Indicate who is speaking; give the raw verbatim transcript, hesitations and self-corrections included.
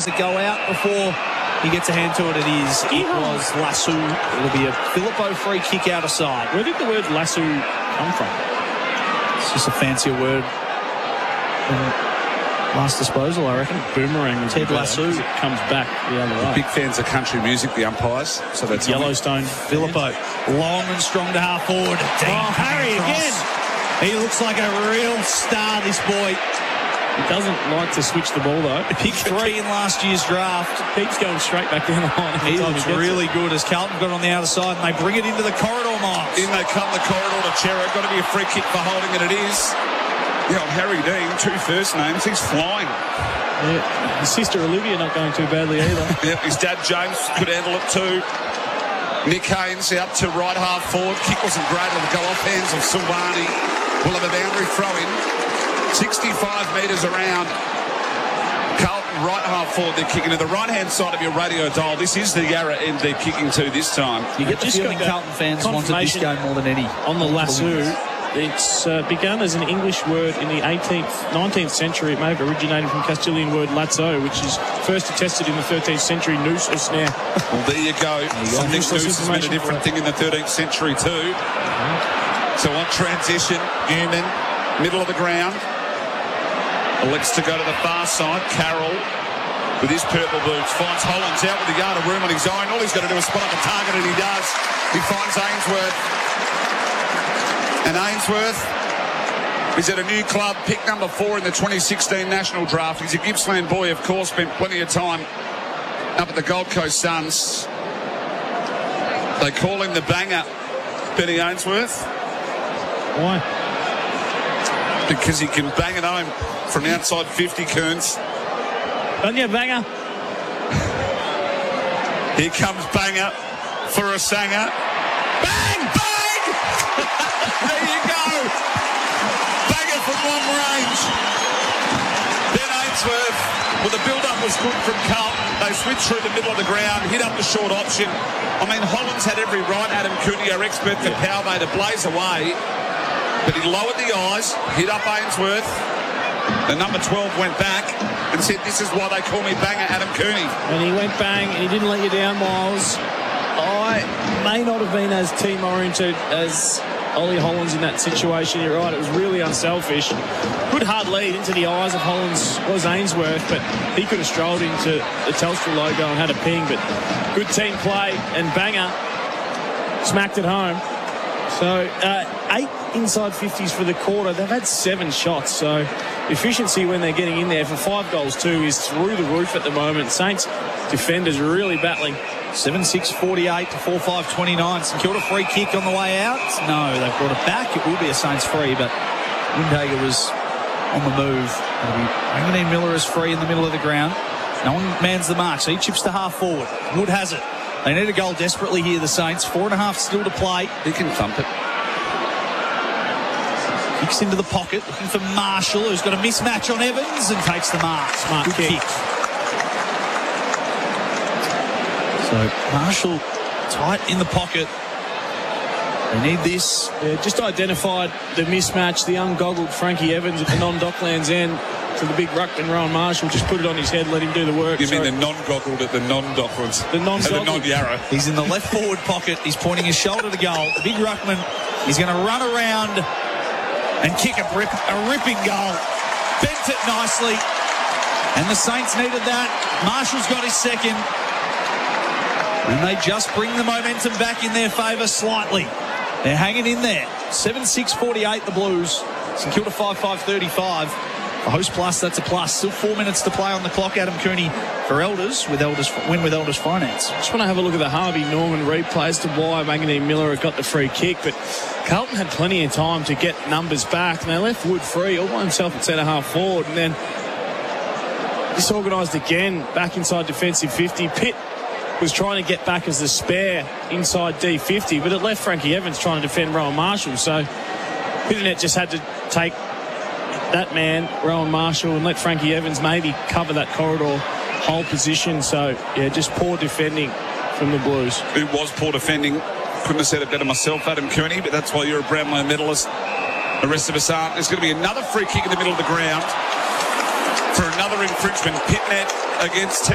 Speaker 1: Does it go out before he gets a hand to it? It is. It was lasso. It'll be a Filippo free kick out of side.
Speaker 2: Where did the word lasso come from?
Speaker 1: It's just a fancier word than last disposal, I reckon.
Speaker 2: Boomerang is
Speaker 1: Ted Lasso.
Speaker 2: It comes back the other way.
Speaker 3: Big fans of country music, the umpires. So that's
Speaker 2: Yellowstone.
Speaker 1: Filippo, long and strong to half forward.
Speaker 2: Oh, Harry again.
Speaker 1: He looks like a real star, this boy.
Speaker 2: He doesn't like to switch the ball, though.
Speaker 1: Pick three in last year's draft.
Speaker 2: Keeps going straight back down the line.
Speaker 1: He looks really good as Carlton got on the outer side and they bring it into the corridor, Miles.
Speaker 3: In they come the corridor to Chera. Got to be a free kick for holding it. It is. You know, Harry Dean, two first names. He's flying.
Speaker 2: Yeah. His sister Olivia not going too badly either.
Speaker 3: Yep, his dad James could handle it too. Nick Haynes out to right half forward. Kick wasn't great. It'll go off hands of Silvani. We'll have a boundary throw in. sixty-five metres around. Carlton right half forward. They're kicking to the right-hand side of your radio dial. This is the Yarra end they're kicking to this time.
Speaker 1: You get the feeling Carlton fans wanted this game more than any.
Speaker 2: On the lasso, it's uh, begun as an English word in the eighteenth, nineteenth century. It may have originated from Castilian word lazo, which is first attested in the thirteenth century, noose or snare.
Speaker 3: Well, there you go.
Speaker 2: You
Speaker 3: I think noose has been a different thing in the thirteenth century too. Mm-hmm. So on transition, Newman, middle of the ground. Elects to go to the far side. Carroll, with his purple boots, finds Hollands out with a yard of room on his own. All he's got to do is spot up the target, and he does. He finds Ainsworth. And Ainsworth is at a new club, pick number four in the twenty sixteen National Draft. He's a Gippsland boy, of course, spent plenty of time up at the Gold Coast Suns. They call him the banger, Benny Ainsworth.
Speaker 2: Why?
Speaker 3: Because he can bang it home from outside fifty, Kearns.
Speaker 2: Don't you, banger?
Speaker 3: Here comes Banger for a sanger. Bang! Bang! There you go! Banger from long range. Ben Ainsworth, well, the build-up was good from Carlton. They switched through the middle of the ground, hit up the short option. I mean, Hollands had every right, Adam Cooney, our expert for power play, to blaze away. But he lowered the eyes, hit up Ainsworth. The number twelve went back and said, this is why they call me Banger, Adam Cooney.
Speaker 2: And he went bang, and he didn't let you down, Miles. I may not have been as team-oriented as Ollie Hollands in that situation. You're right, it was really unselfish. Good hard lead into the eyes of Hollands was Ainsworth, but he could have strolled into the Telstra logo and had a ping. But good team play, and Banger smacked it home. So uh, eight inside fifties for the quarter. They've had seven shots, so efficiency when they're getting in there for five goals too is through the roof at the moment. Saints defenders really battling.
Speaker 1: seven six forty-eight to four five twenty-nine. St Kilda free kick on the way out. No, they've brought it back. It will be a Saints free, but Windhager was on the move. Anthony Miller is free in the middle of the ground. No one mans the mark, so he chips to half forward. Wood has it. They need a goal desperately here, the Saints. Four and a half still to play.
Speaker 3: He can thump it.
Speaker 1: Kicks into the pocket, looking for Marshall, who's got a mismatch on Evans and takes the mark.
Speaker 2: Smart
Speaker 1: Good
Speaker 2: kick.
Speaker 1: kick. So Marshall tight in the pocket. They need this.
Speaker 2: Yeah, just identified the mismatch, the ungoggled Frankie Evans at the non-Docklands end to the big ruckman Rowan Marshall. Just put it on his head, let him do the work.
Speaker 3: You
Speaker 2: so
Speaker 3: mean the non-goggled at the non-Docklands?
Speaker 2: The non-goggled.
Speaker 3: The non-Yarra.
Speaker 1: He's in the left forward pocket. He's pointing his shoulder to goal. The big ruckman, he's going to run around and kick a, rip, a ripping goal. Bent it nicely. And the Saints needed that. Marshall's got his second. And they just bring the momentum back in their favour slightly. They're hanging in there. seven six forty-eight the Blues. St Kilda five five thirty-five. For Host Plus, that's a plus. Still four minutes to play on the clock. Adam Cooney for Elders with Elders win with Elders Finance.
Speaker 2: Just want to have a look at the Harvey Norman replay as to why Manganese Miller had got the free kick, but Carlton had plenty of time to get numbers back, and they left Wood free all by himself at centre half forward, and then disorganised again back inside defensive fifty. Pitt was trying to get back as the spare inside D fifty, but it left Frankie Evans trying to defend Rowan Marshall, so Pitternet just had to take that man, Rowan Marshall, and let Frankie Evans maybe cover that corridor whole position. So, yeah, just poor defending from the Blues.
Speaker 3: It was poor defending. Couldn't have said it better myself, Adam Cooney, but that's why you're a Brownlow medalist. The rest of us aren't. There's going to be another free kick in the middle of the ground for another infringement. Pitnet against